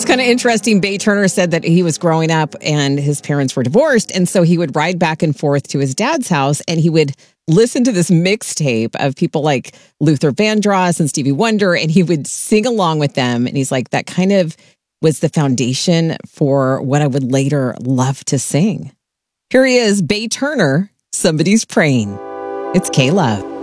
kind of interesting. Bay Turner said that he was growing up and his parents were divorced. And so he would ride back and forth to his dad's house and he would listen to this mixtape of people like Luther Vandross and Stevie Wonder. And he would sing along with them. And he's like, that kind of was the foundation for what I would later love to sing. Here he is, Bay Turner, Somebody's Praying. It's K-Love.